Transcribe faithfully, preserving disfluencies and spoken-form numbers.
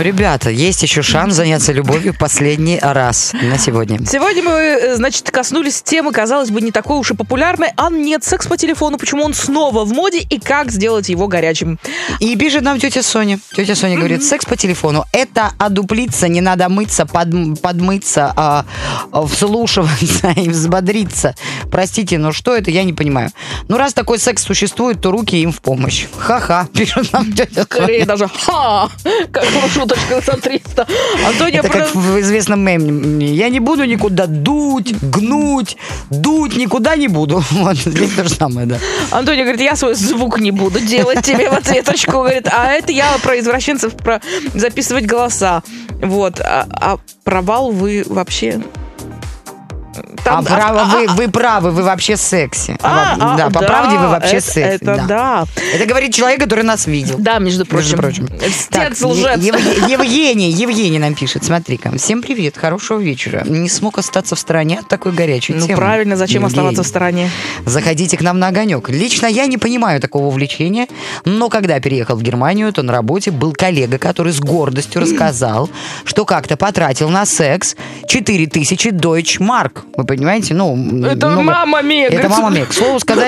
ребята, есть еще шанс заняться любовью последний раз на сегодня. Сегодня мы, значит, коснулись темы, казалось бы, не такой уж и популярной, а нет, секс по телефону, почему он снова в моде и как сделать его горячим. И пишет нам тетя Соня. Тетя Соня говорит, секс по телефону – это одуплиться, не надо мыться, под, подмыться, а, вслушиваться и взбодриться. Простите, но что это, я не понимаю. Ну, раз такой секс существует, то руки им в помощь. Ха-ха, пишет нам тетя Соня. Скорее даже ха, как шуточка за триста. Антония это про... как в известном меме. Я не буду никуда дуть, гнуть, дуть, никуда не буду. Вот здесь то же самое, да. Антония говорит, я свой звук не буду делать тебе в ответочку. Говорит, а это я про извращенцев, про записывать голоса. Вот. А, а провал вы вообще... Там, а, право, а, вы, вы правы, вы вообще секси. А, а, да, а, по да, правде вы вообще это, секси. Это да. да. Это говорит человек, который нас видел. Да, между прочим. Между прочим. Так, лжец. Ев, Евгений, Евгений нам пишет, смотри-ка. Всем привет, хорошего вечера. Не смог остаться в стороне от такой горячей ну, темы. Ну правильно, зачем Евгений. Оставаться в стороне? Заходите к нам на огонек. Лично я не понимаю такого увлечения, но когда переехал в Германию, то на работе был коллега, который с гордостью рассказал, что как-то потратил на секс четыре тысячи Deutsche Mark. Вы понимаете? Ну, это много... мама Мия. Это мама Мия. К слову сказать,